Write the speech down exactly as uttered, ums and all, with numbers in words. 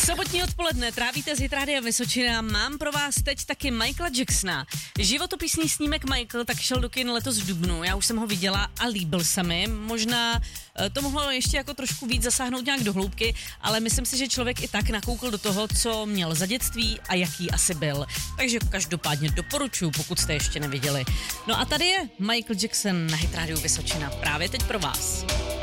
Sobotní odpoledne trávíte z Hit Rádia Vysočina. Mám pro vás teď taky Michaela Jacksona. Životopisný snímek Michael tak šel do kin letos v dubnu. Já už jsem ho viděla a líbil se mi. Možná to mohlo ještě jako trošku víc zasáhnout nějak do hloubky, ale myslím si, že člověk i tak nakoukl do toho, co měl za dětství a jaký asi byl. Takže každopádně doporučuji, pokud jste ještě neviděli. No a tady je Michael Jackson na Hit Rádiu Vysočina právě teď pro vás.